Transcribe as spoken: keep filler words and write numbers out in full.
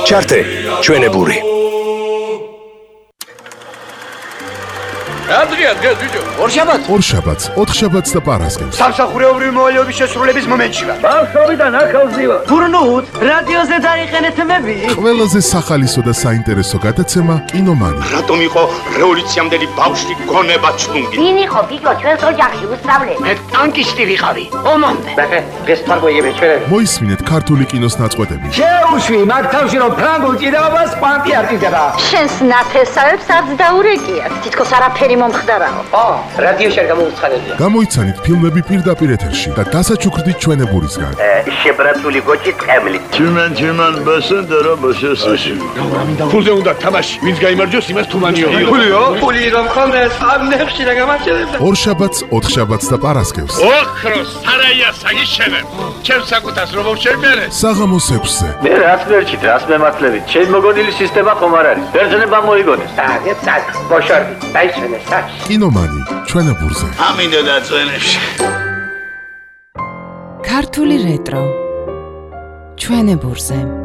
ჩართე ჩვენებური. Adria, Adria, ბიჭო. ორშაბათს. ორშაბათს, ოთხშაბათს და პარასკევს. სამსახურეობრივი მოვალეობის შესრულების მომენტში ვარ. ბავშვობიდან ახალზივა. გურნუთ, რადიოზე დაიყენეთ მები. ყველაზე სახალისო და საინტერესო გადაცემა კინომანი. რატომ იყო რევოლუციამდელი ბავშვი გონება ჩუნგი? ვინ იყო ბიჭო ჩვენს ოჯახში უსწავლე? მე ტანკისტი ვიყავი. ომამდე. ბახე, დღეს თარგოიები ჩვენები. მოისმინეთ ქართული კინოს ნაწყვეტები. შეუშვი მათ თავში რომ ფრანგულ ჭიდაობას პანტი არ ჭიდდება. შენს ნათესავებს არც დაურეკიათ. თითქოს არაფერი მომხდარაო. ო, რადიოში არ გამოუცხადებია. გამოიცანით ფილმები პირდაპირ ეთერში და დასაჩუქრდით ჩვენებურისგან. შებრაცული გოჭი ტყემლი. Tümen tümen besendera başesesi. ფულზე უნდა თამაში. ვინც გაიმარჯვოს, იმას თუმანიო. ფულიო? ფული რომ ხონდეს, ამ ნებში რა გამარჯვებდა. ორშაბათს, ოთხშაბათს და პარასკევს. ოქროს სარაია საგიშენე. ჩემს საკუთას რომ შევმერე. საღამოს ექვსზე. მე რას მერჩით, რას მემართლებით? ჩემ მოგონილი სისტემა ხომ არ არის? ბერძნება მოიგონეს. დაგეთ სად, ბოშორდი, დაიშვენე სად. კინომანი ჩვენებურზე. ამინდა დაწვენებში. ქართული რეტრო ჩვენებურზე.